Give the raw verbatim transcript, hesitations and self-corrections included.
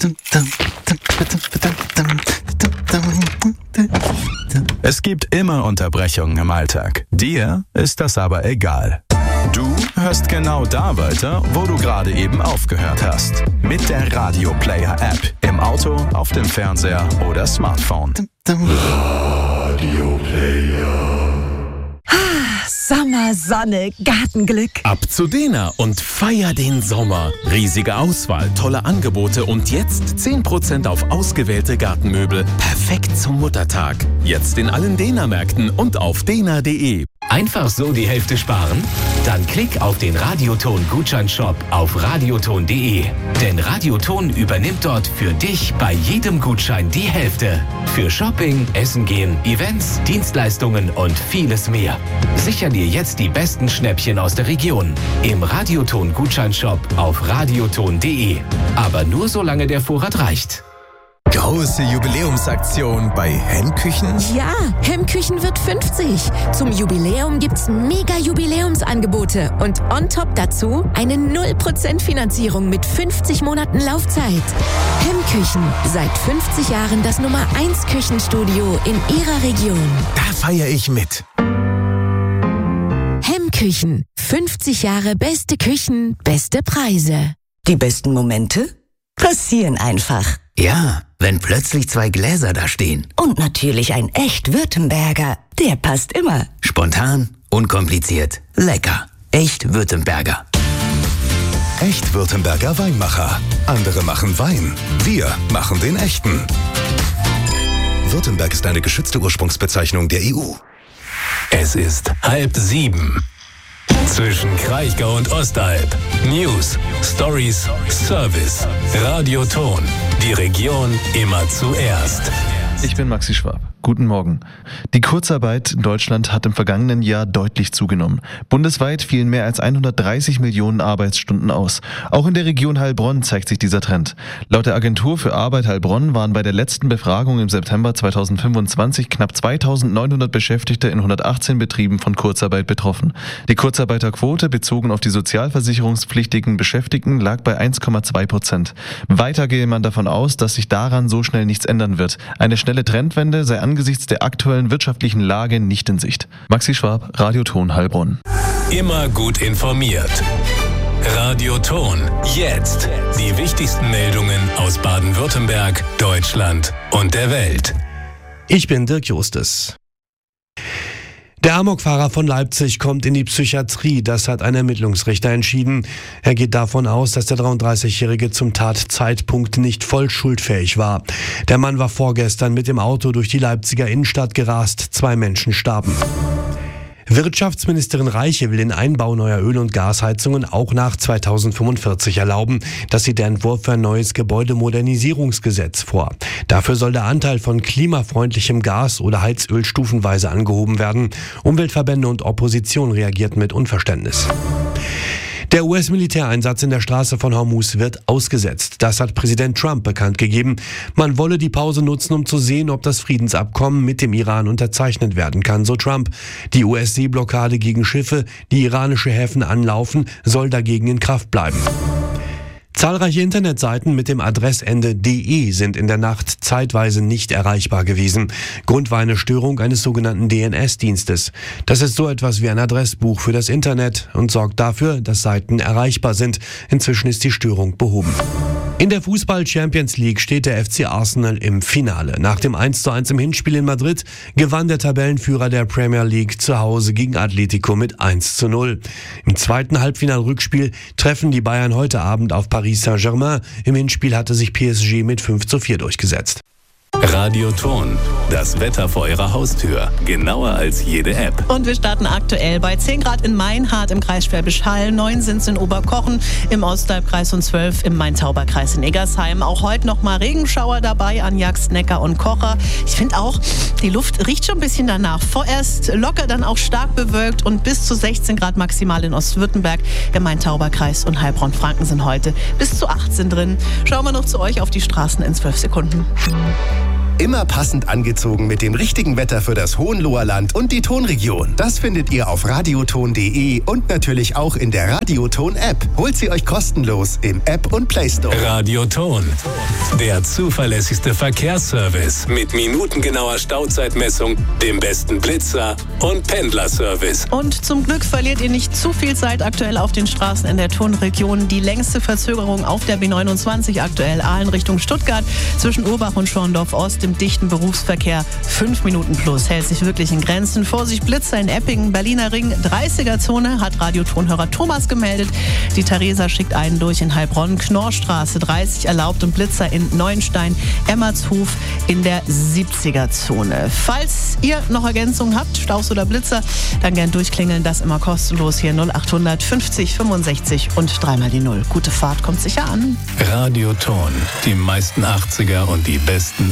Es gibt immer Unterbrechungen im Alltag. Dir ist das aber egal. Du hörst genau da weiter, wo du gerade eben aufgehört hast. Mit der Radio Player App. Im Auto, auf dem Fernseher oder Smartphone. Radio Player. Sommer, Sonne, Gartenglück. Ab zu Dena und feier den Sommer. Riesige Auswahl, tolle Angebote und jetzt zehn Prozent auf ausgewählte Gartenmöbel. Perfekt zum Muttertag. Jetzt in allen Dena-Märkten und auf dena punkt de. Einfach so die Hälfte sparen? Dann klick auf den Radioton-Gutscheinshop auf radioton punkt de. Denn Radioton übernimmt dort für dich bei jedem Gutschein die Hälfte. Für Shopping, Essen gehen, Events, Dienstleistungen und vieles mehr. Sicher dir jetzt die besten Schnäppchen aus der Region. Im Radioton-Gutscheinshop auf radioton punkt de. Aber nur solange der Vorrat reicht. Große Jubiläumsaktion bei Hemmküchen? Ja, Hemmküchen wird fünfzig. Zum Jubiläum gibt's mega Jubiläumsangebote und on top dazu eine null Prozent Finanzierung mit fünfzig Monaten Laufzeit. Hemmküchen, seit fünfzig Jahren das Nummer eins Küchenstudio in Ihrer Region. Da feiere ich mit. Hemmküchen, fünfzig Jahre beste Küchen, beste Preise. Die besten Momente passieren einfach. Ja, wenn plötzlich zwei Gläser da stehen. Und natürlich ein echt Württemberger. Der passt immer. Spontan, unkompliziert, lecker. Echt Württemberger. Echt Württemberger Weinmacher. Andere machen Wein. Wir machen den echten. Württemberg ist eine geschützte Ursprungsbezeichnung der E U. Es ist halb sieben. Zwischen Kraichgau und Ostalb. News, Stories, Service. Radioton. Die Region immer zuerst. Ich bin Maxi Schwab. Guten Morgen. Die Kurzarbeit in Deutschland hat im vergangenen Jahr deutlich zugenommen. Bundesweit fielen mehr als hundertdreißig Millionen Arbeitsstunden aus. Auch in der Region Heilbronn zeigt sich dieser Trend. Laut der Agentur für Arbeit Heilbronn waren bei der letzten Befragung im September zweitausendfünfundzwanzig knapp zweitausendneunhundert Beschäftigte in hundertachtzehn Betrieben von Kurzarbeit betroffen. Die Kurzarbeiterquote bezogen auf die sozialversicherungspflichtigen Beschäftigten lag bei eins Komma zwei Prozent. Weiter gehe man davon aus, dass sich daran so schnell nichts ändern wird. Eine schnelle Trendwende sei angesichts der aktuellen wirtschaftlichen Lage nicht in Sicht. Maxi Schwab, Radioton Heilbronn. Immer gut informiert. Radioton. Jetzt. Die wichtigsten Meldungen aus Baden-Württemberg, Deutschland und der Welt. Ich bin Dirk Justus. Der Amokfahrer von Leipzig kommt in die Psychiatrie, das hat ein Ermittlungsrichter entschieden. Er geht davon aus, dass der dreiunddreißigjährige zum Tatzeitpunkt nicht voll schuldfähig war. Der Mann war vorgestern mit dem Auto durch die Leipziger Innenstadt gerast, zwei Menschen starben. Wirtschaftsministerin Reiche will den Einbau neuer Öl- und Gasheizungen auch nach zweitausendfünfundvierzig erlauben. Das sieht der Entwurf für ein neues Gebäudemodernisierungsgesetz vor. Dafür soll der Anteil von klimafreundlichem Gas oder Heizöl stufenweise angehoben werden. Umweltverbände und Opposition reagierten mit Unverständnis. Der U S-Militäreinsatz in der Straße von Hormuz wird ausgesetzt. Das hat Präsident Trump bekannt gegeben. Man wolle die Pause nutzen, um zu sehen, ob das Friedensabkommen mit dem Iran unterzeichnet werden kann, so Trump. Die U S-Seeblockade gegen Schiffe, die iranische Häfen anlaufen, soll dagegen in Kraft bleiben. Zahlreiche Internetseiten mit dem Adressende .de sind in der Nacht zeitweise nicht erreichbar gewesen. Grund war eine Störung eines sogenannten D N S-Dienstes. Das ist so etwas wie ein Adressbuch für das Internet und sorgt dafür, dass Seiten erreichbar sind. Inzwischen ist die Störung behoben. In der Fußball-Champions League steht der F C Arsenal im Finale. Nach dem eins zu eins im Hinspiel in Madrid gewann der Tabellenführer der Premier League zu Hause gegen Atletico mit eins zu null. Im zweiten Halbfinal-Rückspiel treffen die Bayern heute Abend auf Paris Saint-Germain. Im Hinspiel hatte sich P S G mit fünf zu vier durchgesetzt. Radioton. Das Wetter vor Ihrer Haustür. Genauer als jede App. Und wir starten aktuell bei zehn Grad in Meinhardt im Kreis Schwäbisch Hall, neun sind es in Oberkochen, im Ostalbkreis und zwölf im Main-Tauber-Kreis in Eggersheim. Auch heute noch mal Regenschauer dabei an Jagst, Neckar und Kocher. Ich finde auch, die Luft riecht schon ein bisschen danach. Vorerst locker, dann auch stark bewölkt und bis zu sechzehn Grad maximal in Ostwürttemberg. Im Main-Tauber-Kreis und Heilbronn-Franken sind heute bis zu achtzehn drin. Schauen wir noch zu euch auf die Straßen in zwölf Sekunden. Immer passend angezogen mit dem richtigen Wetter für das Hohenloher Land und die Tonregion. Das findet ihr auf radioton punkt de und natürlich auch in der Radioton-App. Holt sie euch kostenlos im App und Play Store. Radioton, der zuverlässigste Verkehrsservice mit minutengenauer Stauzeitmessung, dem besten Blitzer und Pendlerservice. Und zum Glück verliert ihr nicht zu viel Zeit aktuell auf den Straßen in der Tonregion. Die längste Verzögerung auf der B neunundzwanzig aktuell Aalen Richtung Stuttgart zwischen Urbach und Schorndorf Ost im dichten Berufsverkehr. Fünf Minuten plus hält sich wirklich in Grenzen. Vorsicht Blitzer in Eppingen, Berliner Ring, dreißiger-Zone, hat Radiotonhörer Thomas gemeldet. Die Theresa schickt einen durch in Heilbronn, Knorrstraße dreißig erlaubt und Blitzer in Neuenstein, Emmertshof in der siebziger-Zone. Falls ihr noch Ergänzungen habt, Staus oder Blitzer, dann gern durchklingeln, das immer kostenlos hier null achthundert fünfzig fünfundsechzig und dreimal die Null. Gute Fahrt kommt sicher an. Radioton, die meisten achtziger und die besten